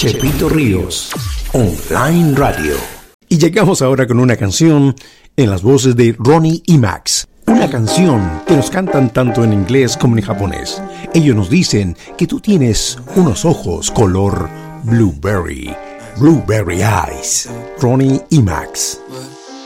Chepito Ríos, Online Radio. Y llegamos ahora con una canción en las voces de Ronnie y Max. Una canción que nos cantan tanto en inglés como en japonés. Ellos nos dicen que tú tienes unos ojos color blueberry. Blueberry Eyes. Ronnie y Max.